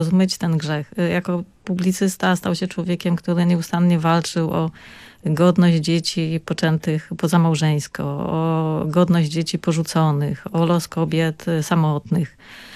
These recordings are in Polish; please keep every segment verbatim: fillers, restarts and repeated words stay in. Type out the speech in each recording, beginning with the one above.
zmyć ten grzech. Jako publicysta stał się człowiekiem, który nieustannie walczył o godność dzieci poczętych pozamałżeńsko, o godność dzieci porzuconych, o los kobiet samotnych.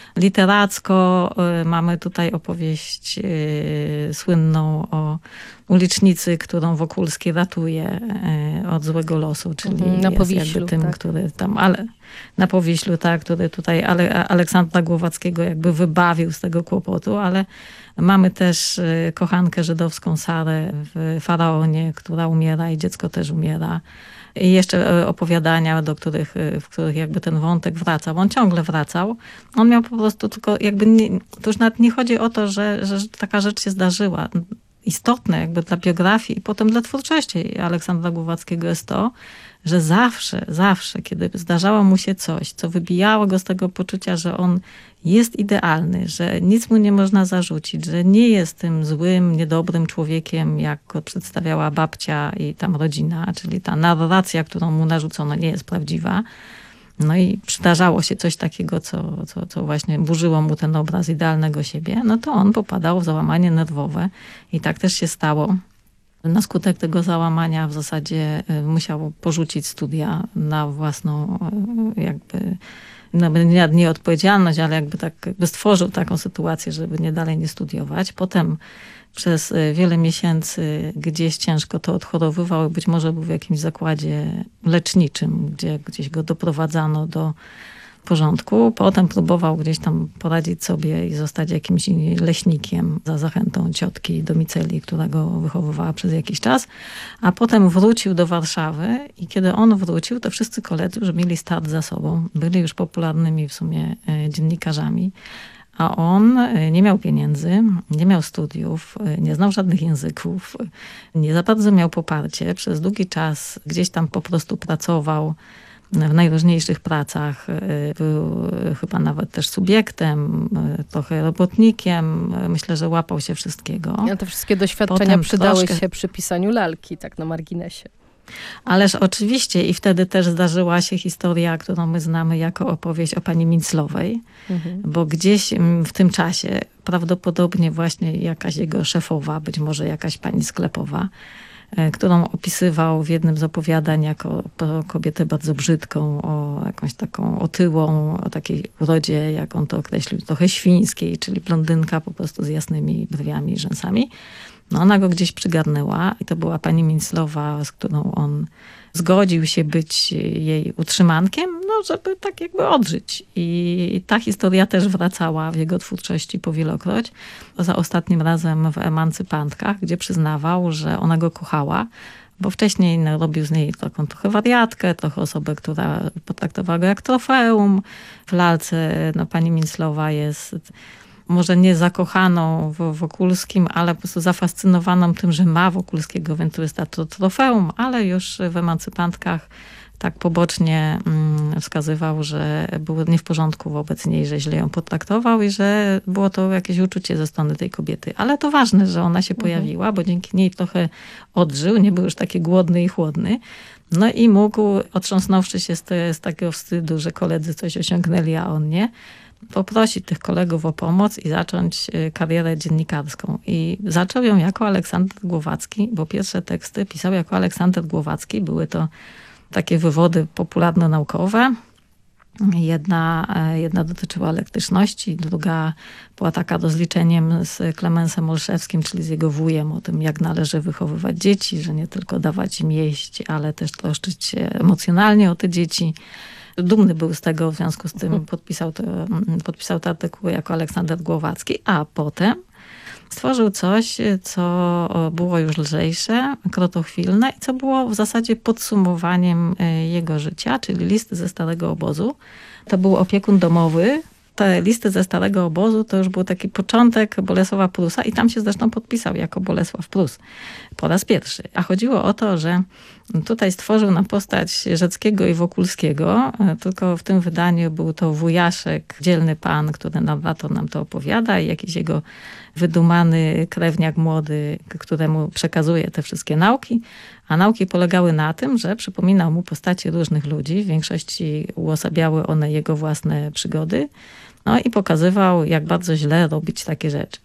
Literacko mamy tutaj opowieść yy, słynną o ulicznicy, którą Wokulski ratuje yy, od złego losu, czyli mhm, na jest Powiślu, jakby tym, tak. który tam, ale na Powiślu, tak, który tutaj ale, Aleksandra Głowackiego jakby wybawił z tego kłopotu, ale mamy też yy, kochankę żydowską Sarę w Faraonie, która umiera i dziecko też umiera. I jeszcze opowiadania, do których, w których jakby ten wątek wracał. On ciągle wracał. On miał po prostu tylko jakby, nie, to już nawet nie chodzi o to, że, że taka rzecz się zdarzyła. Istotne jakby dla biografii i potem dla twórczości Aleksandra Głowackiego jest to, że zawsze, zawsze, kiedy zdarzało mu się coś, co wybijało go z tego poczucia, że on jest idealny, że nic mu nie można zarzucić, że nie jest tym złym, niedobrym człowiekiem, jak go przedstawiała babcia i tam rodzina, czyli ta narracja, którą mu narzucono, nie jest prawdziwa. No i przydarzało się coś takiego, co, co, co właśnie burzyło mu ten obraz idealnego siebie, no to on popadał w załamanie nerwowe i tak też się stało. Na skutek tego załamania w zasadzie musiał porzucić studia na własną jakby, no nie, nie odpowiedzialność, ale jakby tak jakby stworzył taką sytuację, żeby nie dalej nie studiować. Potem przez wiele miesięcy gdzieś ciężko to odchorowywał. Być może był w jakimś zakładzie leczniczym, gdzie gdzieś go doprowadzano do porządku. Potem próbował gdzieś tam poradzić sobie i zostać jakimś leśnikiem za zachętą ciotki Domiceli, która go wychowywała przez jakiś czas. A potem wrócił do Warszawy i kiedy on wrócił, to wszyscy koledzy już mieli start za sobą. Byli już popularnymi w sumie dziennikarzami. A on nie miał pieniędzy, nie miał studiów, nie znał żadnych języków, nie za bardzo miał poparcie. Przez długi czas gdzieś tam po prostu pracował w najróżniejszych pracach. Był chyba nawet też subiektem, trochę robotnikiem. Myślę, że łapał się wszystkiego. A te wszystkie doświadczenia Potem przydały troszkę... się przy pisaniu lalki, tak na marginesie. Ależ oczywiście i wtedy też zdarzyła się historia, którą my znamy jako opowieść o pani Minclowej, mhm. bo gdzieś w tym czasie prawdopodobnie właśnie jakaś jego szefowa, być może jakaś pani sklepowa, którą opisywał w jednym z opowiadań jako kobietę bardzo brzydką, o jakąś taką otyłą, o takiej urodzie, jak on to określił, trochę świńskiej, czyli blondynka po prostu z jasnymi brwiami i rzęsami. No ona go gdzieś przygarnęła i to była pani Minclowa, z którą on zgodził się być jej utrzymankiem, no żeby tak jakby odżyć. I ta historia też wracała w jego twórczości powielokroć. Za ostatnim razem w Emancypantkach, gdzie przyznawał, że ona go kochała, bo wcześniej no, robił z niej taką trochę wariatkę, trochę osobę, która potraktowała go jak trofeum. W lalce no, pani Minclowa jest... może nie zakochaną w Wokulskim, ale po prostu zafascynowaną tym, że ma Wokulskiego, więc to jest to trofeum, ale już w Emancypantkach tak pobocznie mm, wskazywał, że było nie w porządku wobec niej, że źle ją potraktował i że było to jakieś uczucie ze strony tej kobiety. Ale to ważne, że ona się pojawiła, bo dzięki niej trochę odżył, nie był już taki głodny i chłodny. No i mógł, otrząsnąwszy się z, te, z takiego wstydu, że koledzy coś osiągnęli, a on nie, poprosić tych kolegów o pomoc i zacząć karierę dziennikarską. I zaczął ją jako Aleksander Głowacki, bo pierwsze teksty pisał jako Aleksander Głowacki. Były to takie wywody popularno-naukowe. Jedna, jedna dotyczyła elektryczności, druga była taka rozliczeniem z Klemensem Olszewskim, czyli z jego wujem, o tym, jak należy wychowywać dzieci, że nie tylko dawać im jeść, ale też troszczyć się emocjonalnie o te dzieci. Dumny był z tego, w związku z tym podpisał, to, podpisał te artykuły jako Aleksander Głowacki, a potem stworzył coś, co było już lżejsze, krotochwilne i co było w zasadzie podsumowaniem jego życia, czyli listy ze Starego Obozu. To był opiekun domowy. Te listy ze Starego Obozu to już był taki początek Bolesława Prusa i tam się zresztą podpisał jako Bolesław Prus po raz pierwszy. A chodziło o to, że tutaj stworzył na postać Rzeckiego i Wokulskiego, tylko w tym wydaniu był to wujaszek, dzielny pan, który narrator nam to opowiada i jakiś jego wydumany krewniak młody, któremu przekazuje te wszystkie nauki. A nauki polegały na tym, że przypominał mu postaci różnych ludzi. W większości uosabiały one jego własne przygody. No i pokazywał, jak bardzo źle robić takie rzeczy.